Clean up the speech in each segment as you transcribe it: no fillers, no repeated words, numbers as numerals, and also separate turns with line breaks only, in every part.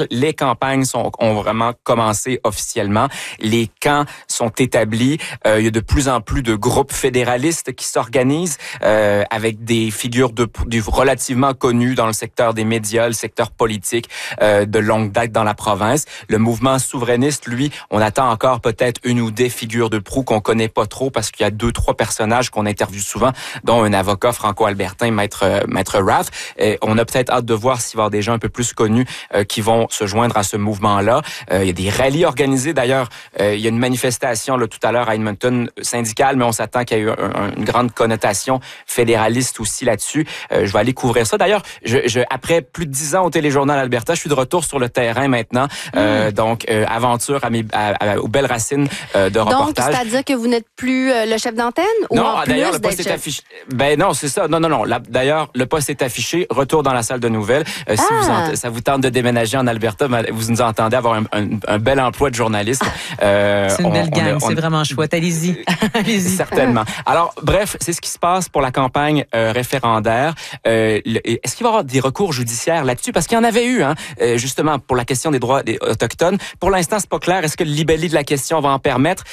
spectacle. Les campagnes ont vraiment commencé officiellement. Les camps sont établis. Il y a de plus en plus de groupes fédéralistes qui s'organisent avec des figures relativement connues dans le secteur des médias, le secteur politique de longue date dans la province. Le mouvement souverainiste, lui, on attend encore peut-être une ou des figures de proue qu'on connaît pas trop parce qu'il y a 2-3 personnages qu'on interviewe souvent, dont un avocat franco-albertain, Maître Rath. Et on a peut-être hâte de voir s'il va y avoir des gens un peu plus connus qui vont se joindre à ce mouvement-là. Il y a des rallyes organisés. D'ailleurs, il y a une manifestation là, tout à l'heure à Edmonton syndicale, mais on s'attend qu'il y ait eu une grande connotation fédéraliste aussi là-dessus. Je vais aller couvrir ça. D'ailleurs, après plus de 10 ans au Téléjournal Alberta, je suis de retour sur le terrain maintenant. Donc, aventure aux belles racines de reportage.
Donc, c'est-à-dire que vous n'êtes plus le chef d'antenne?
Non, d'ailleurs, le poste est affiché. Ben non, c'est ça. Non. D'ailleurs, le poste est affiché. Retour dans la salle de nouvelles. Si ça vous tente de déménager en Alberta, vous nous entendez avoir un bel emploi de journaliste.
C'est une belle gang. C'est vraiment chouette. Allez-y. Allez-y.
Certainement. Alors, bref, c'est ce qui se passe pour la campagne référendaire. Est-ce qu'il va y avoir des recours judiciaires là-dessus? Parce qu'il y en avait eu, justement, pour la question des droits des Autochtones. Pour l'instant, c'est pas clair. Est-ce que le libellé de la question va en permettre?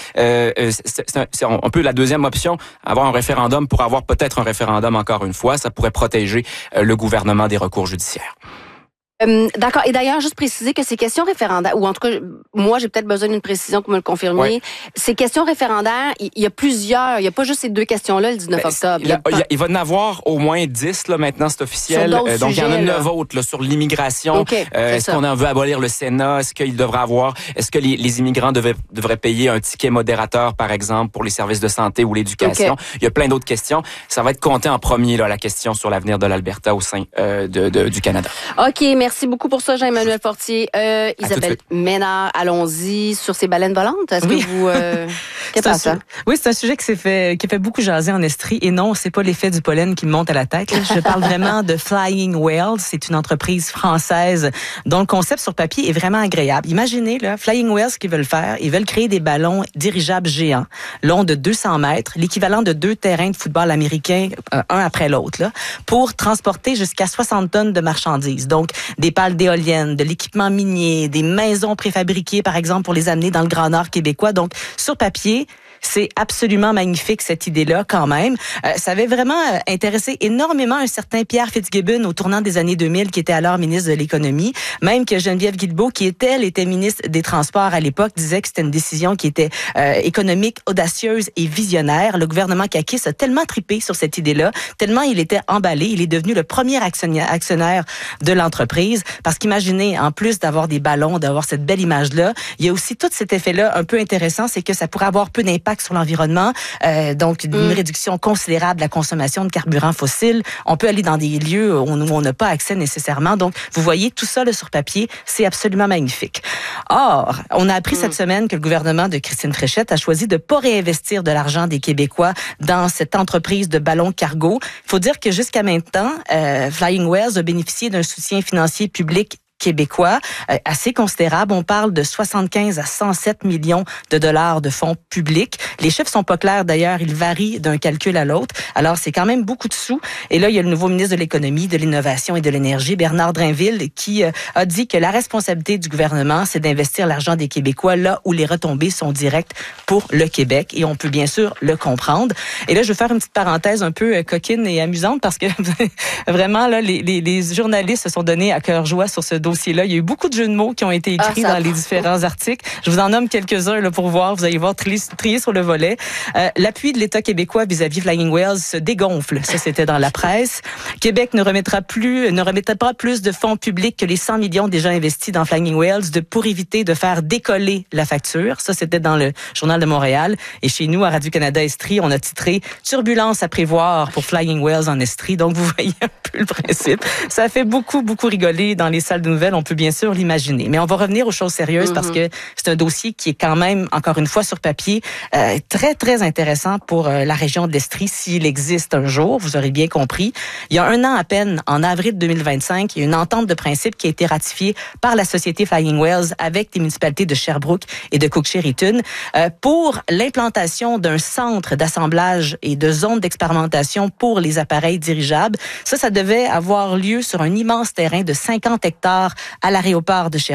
C'est un peu la deuxième option, avoir un référendum pour avoir peut-être un référendum encore une fois. Ça pourrait protéger le gouvernement des recours judiciaires.
D'accord. Et d'ailleurs, juste préciser que ces questions référendaires, ou en tout cas, moi, j'ai peut-être besoin d'une précision que vous me le confirmiez. Ouais. Ces questions référendaires, il y a plusieurs. Il n'y a pas juste ces deux questions-là le 19 octobre.
Il va y en avoir au moins 10, là, maintenant, c'est officiel. Donc, il y en a 9 autres, là, sur l'immigration. Okay, est-ce qu'on veut abolir le Sénat? Est-ce qu'il devrait avoir, est-ce que les immigrants devraient payer un ticket modérateur, par exemple, pour les services de santé ou l'éducation? Okay. Il y a plein d'autres questions. Ça va être compté en premier, là, la question sur l'avenir de l'Alberta au sein du Canada.
OK, merci beaucoup pour ça, Jean-Emmanuel Fortier. Isabelle Ménard, allons-y sur ces baleines volantes. Est-ce que vous... Qu'est-ce que ça?
Oui, c'est un sujet qui fait beaucoup jaser en Estrie. Et non, c'est pas l'effet du pollen qui me monte à la tête. Là. Je parle vraiment de Flying Whales. C'est une entreprise française dont le concept sur papier est vraiment agréable. Imaginez, là, Flying Whales, ce qu'ils veulent faire, ils veulent créer des ballons dirigeables géants, longs de 200 mètres, l'équivalent de 2 terrains de football américains, un après l'autre, là, pour transporter jusqu'à 60 tonnes de marchandises. Donc, des pales d'éoliennes, de l'équipement minier, des maisons préfabriquées, par exemple, pour les amener dans le Grand Nord québécois. Donc, sur papier, c'est absolument magnifique, cette idée-là, quand même. Ça avait vraiment intéressé énormément un certain Pierre Fitzgibbon au tournant des années 2000, qui était alors ministre de l'Économie. Même que Geneviève Guilbeault, qui était ministre des Transports à l'époque, disait que c'était une décision qui était économique, audacieuse et visionnaire. Le gouvernement Kakis a tellement trippé sur cette idée-là, tellement il était emballé. Il est devenu le premier actionnaire de l'entreprise. Parce qu'imaginez, en plus d'avoir des ballons, d'avoir cette belle image-là, il y a aussi tout cet effet-là un peu intéressant, c'est que ça pourrait avoir peu d'impact sur l'environnement, donc une réduction considérable de la consommation de carburants fossiles. On peut aller dans des lieux où on n'a pas accès nécessairement. Donc, vous voyez, tout ça là, sur papier, c'est absolument magnifique. Or, on a appris cette semaine que le gouvernement de Christine Fréchette a choisi de ne pas réinvestir de l'argent des Québécois dans cette entreprise de ballons cargo. Il faut dire que jusqu'à maintenant, Flying Whales a bénéficié d'un soutien financier public québécois assez considérable. On parle de 75 à 107 millions de dollars de fonds publics. Les chiffres sont pas clairs d'ailleurs, ils varient d'un calcul à l'autre. Alors c'est quand même beaucoup de sous. Et là, il y a le nouveau ministre de l'Économie, de l'Innovation et de l'Énergie, Bernard Drinville, qui a dit que la responsabilité du gouvernement, c'est d'investir l'argent des Québécois là où les retombées sont directes pour le Québec. Et on peut bien sûr le comprendre. Et là, je vais faire une petite parenthèse un peu coquine et amusante parce que vraiment, là, les journalistes se sont donnés à cœur joie sur ce dossier-là. Il y a eu beaucoup de jeux de mots qui ont été écrits dans les différents articles. Je vous en nomme quelques-uns là, pour voir. Vous allez voir trier sur le volet. L'appui de l'État québécois vis-à-vis Flying Whales se dégonfle. Ça, c'était dans la presse. Québec ne remettra pas plus de fonds publics que les 100 millions déjà investis dans Flying Whales pour éviter de faire décoller la facture. Ça, c'était dans le Journal de Montréal. Et chez nous, à Radio-Canada Estrie, on a titré « Turbulence à prévoir pour Flying Whales en Estrie ». Donc, vous voyez un peu le principe. Ça fait beaucoup rigoler dans les salles de nouvelles, on peut bien sûr l'imaginer. Mais on va revenir aux choses sérieuses parce que c'est un dossier qui est quand même, encore une fois, sur papier, très intéressant pour la région de l'Estrie, s'il existe un jour, vous aurez bien compris. Il y a un an à peine, en avril 2025, il y a une entente de principe qui a été ratifiée par la société Flying Whales avec les municipalités de Sherbrooke et de Cook-Chériton pour l'implantation d'un centre d'assemblage et de zone d'expérimentation pour les appareils dirigeables. Ça devait avoir lieu sur un immense terrain de 50 hectares à l'aéroport de Sherbrooke.